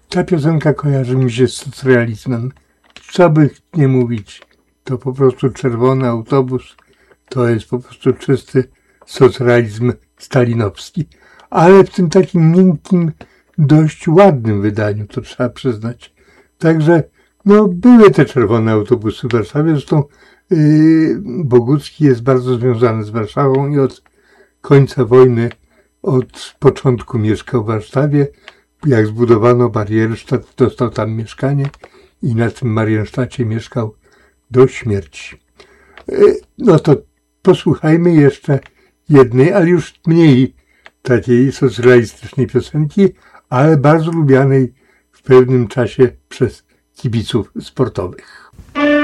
Ta piosenka kojarzy mi się z socrealizmem. Co by nie mówić, to po prostu Czerwony autobus, to jest po prostu czysty socrealizm stalinowski. Ale w tym takim miękkim, dość ładnym wydaniu, to trzeba przyznać. Także, były te czerwone autobusy w Warszawie, zresztą Bogucki jest bardzo związany z Warszawą i od końca wojny, od początku mieszkał w Warszawie. Jak zbudowano Marienstadt, dostał tam mieszkanie i na tym Marienstadcie mieszkał do śmierci. To posłuchajmy jeszcze jednej, ale już mniej takiej socrealistycznej piosenki, ale bardzo lubianej w pewnym czasie przez kibiców sportowych.